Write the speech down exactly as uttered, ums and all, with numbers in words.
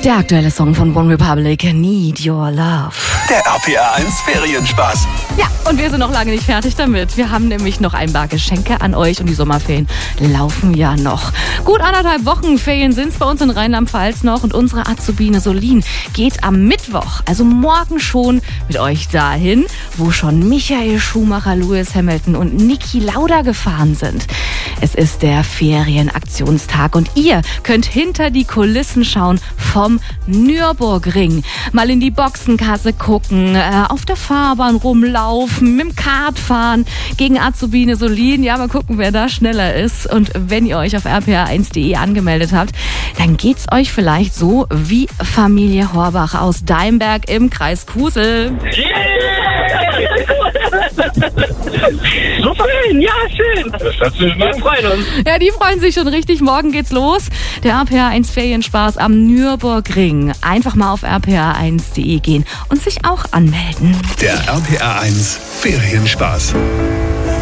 Der aktuelle Song von One Republic, Need Your Love. Der R P R eins Ferienspaß. Ja, und wir sind noch lange nicht fertig damit. Wir haben nämlich noch ein paar Geschenke an euch und die Sommerferien laufen ja noch. Gut anderthalb Wochen Ferien sind es bei uns in Rheinland-Pfalz noch und unsere Azubine Solin geht am Mittwoch, also morgen schon, mit euch dahin, wo schon Michael Schumacher, Lewis Hamilton und Niki Lauda gefahren sind. Es ist der Ferienaktionstag und ihr könnt hinter die Kulissen schauen vom Nürburgring. Mal in die Boxenkasse gucken, äh, auf der Fahrbahn rumlaufen, mit dem Kart fahren, gegen Azubine Solin. Ja, mal gucken, wer da schneller ist. Und wenn ihr euch auf r p r eins punkt d e angemeldet habt, dann geht's euch vielleicht so wie Familie Horbach aus Deimberg im Kreis Kusel. So schön, ja, schön. Wir freuen uns. Ja, die freuen sich schon richtig. Morgen geht's los. Der R P R eins Ferienspaß am Nürburgring. Einfach mal auf r p r eins punkt d e gehen und sich auch anmelden. Der R P R eins Ferienspaß.